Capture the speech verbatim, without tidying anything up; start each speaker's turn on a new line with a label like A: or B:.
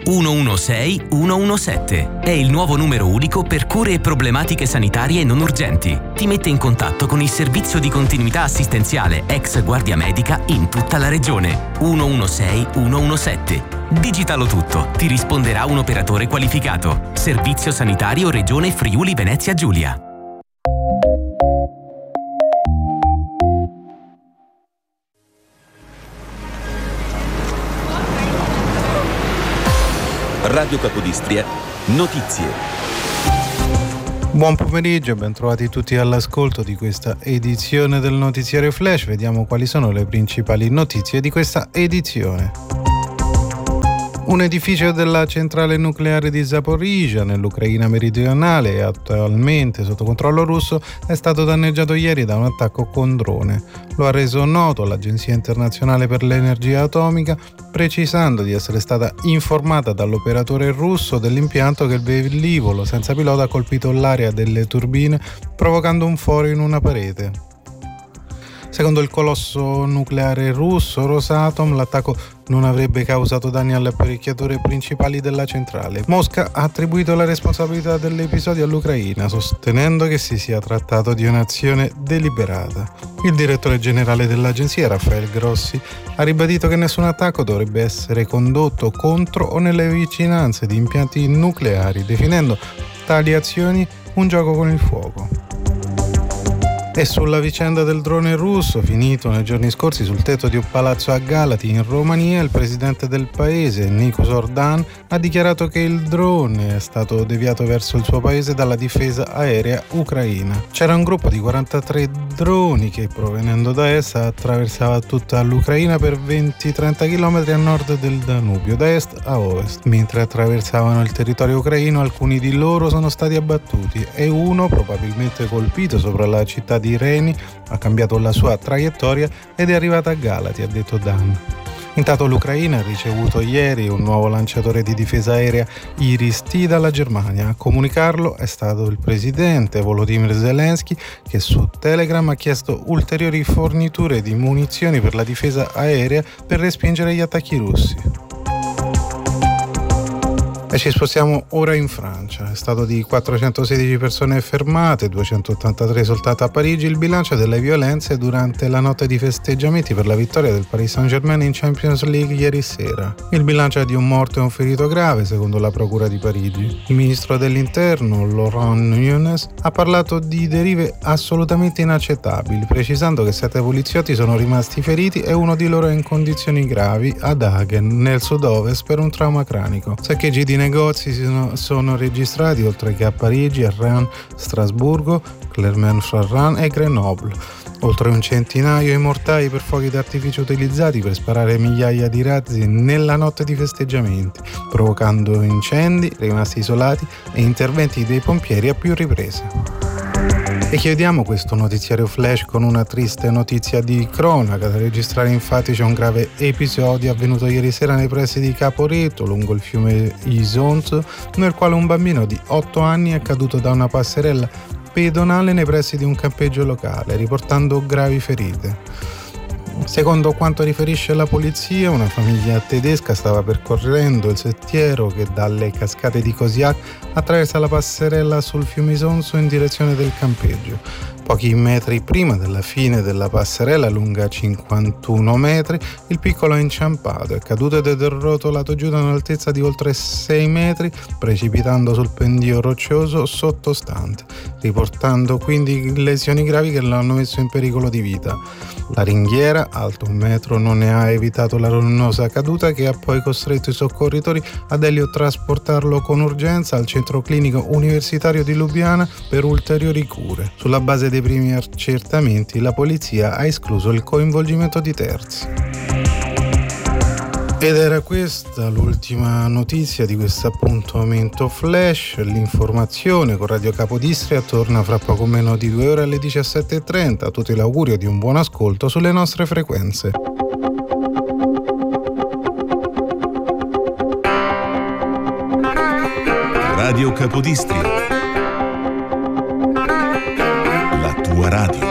A: uno uno sei uno uno sette. È il nuovo numero unico per cure e problematiche sanitarie non urgenti. Ti mette in contatto con il servizio di continuità assistenziale ex Guardia Medica in tutta la regione. uno uno sei uno uno sette. Digitalo tutto, ti risponderà un operatore qualificato. Servizio sanitario Regione Friuli Venezia Giulia.
B: Radio Capodistria, notizie.
C: Buon pomeriggio e ben trovati tutti all'ascolto di questa edizione del Notiziario Flash. Vediamo quali sono le principali notizie di questa edizione. Un edificio della centrale nucleare di Zaporizhzhia, nell'Ucraina meridionale e attualmente sotto controllo russo, è stato danneggiato ieri da un attacco con drone. Lo ha reso noto l'Agenzia Internazionale per l'Energia Atomica, precisando di essere stata informata dall'operatore russo dell'impianto che il velivolo senza pilota ha colpito l'area delle turbine, provocando un foro in una parete. Secondo il colosso nucleare russo Rosatom, l'attacco non avrebbe causato danni alle apparecchiature principali della centrale. Mosca ha attribuito la responsabilità dell'episodio all'Ucraina, sostenendo che si sia trattato di un'azione deliberata. Il direttore generale dell'agenzia, Rafael Grossi, ha ribadito che nessun attacco dovrebbe essere condotto contro o nelle vicinanze di impianti nucleari, definendo tali azioni un gioco con il fuoco. E sulla vicenda del drone russo finito nei giorni scorsi sul tetto di un palazzo a Galati in Romania, il presidente del paese, Nicu Zordan, ha dichiarato che il drone è stato deviato verso il suo paese dalla difesa aerea ucraina. C'era un gruppo di quarantatré droni che, provenendo da essa, attraversava tutta l'Ucraina per venti trenta chilometri a nord del Danubio, da est a ovest. Mentre attraversavano il territorio ucraino, alcuni di loro sono stati abbattuti e uno, probabilmente colpito sopra la città di Reni, ha cambiato la sua traiettoria ed è arrivata a Galati, ha detto Dan. Intanto l'Ucraina ha ricevuto ieri un nuovo lanciatore di difesa aerea Iris-T dalla Germania. A comunicarlo è stato il presidente Volodymyr Zelensky, che su Telegram ha chiesto ulteriori forniture di munizioni per la difesa aerea per respingere gli attacchi russi. E ci spostiamo ora in Francia. È stato di quattrocentosedici persone fermate, duecentottantatré risultate a Parigi il bilancio delle violenze durante la notte di festeggiamenti per la vittoria del Paris Saint-Germain in Champions League ieri sera. Il bilancio è di un morto e un ferito grave, secondo la Procura di Parigi. Il ministro dell'Interno, Laurent Nunez, ha parlato di derive assolutamente inaccettabili, precisando che sette poliziotti sono rimasti feriti e uno di loro è in condizioni gravi ad Hagen, nel sud-ovest, per un trauma cranico. Saccheggi di negozi sono, sono registrati oltre che a Parigi, a Rennes, Strasburgo, Clermont-Ferrand e Grenoble. Oltre un centinaio i mortai per fuochi d'artificio utilizzati per sparare migliaia di razzi nella notte di festeggiamenti, provocando incendi, rimasti isolati e interventi dei pompieri a più riprese. E chiudiamo questo notiziario flash con una triste notizia di cronaca. Da registrare infatti c'è un grave episodio avvenuto ieri sera nei pressi di Caporetto, lungo il fiume Isonzo, nel quale un bambino di otto anni è caduto da una passerella pedonale nei pressi di un campeggio locale, riportando gravi ferite. Secondo quanto riferisce la polizia, una famiglia tedesca stava percorrendo il sentiero che dalle cascate di Cosiac attraversa la passerella sul fiume Isonzo in direzione del campeggio. Pochi metri prima della fine della passerella, lunga cinquantuno metri, il piccolo è inciampato, è caduto ed è rotolato giù da un'altezza di oltre sei metri, precipitando sul pendio roccioso sottostante, riportando quindi lesioni gravi che l'hanno messo in pericolo di vita. La ringhiera, alto un metro, non ne ha evitato la rovinosa caduta, che ha poi costretto i soccorritori ad eliotrasportarlo con urgenza al centro clinico universitario di Lubiana per ulteriori cure. Sulla base dei primi accertamenti, la polizia ha escluso il coinvolgimento di terzi. Ed era questa l'ultima notizia di questo appuntamento flash. L'informazione con Radio Capodistria torna fra poco meno di due ore alle diciassette e trenta. A tutti l'augurio di un buon ascolto sulle nostre frequenze.
B: Radio Capodistria, la tua radio.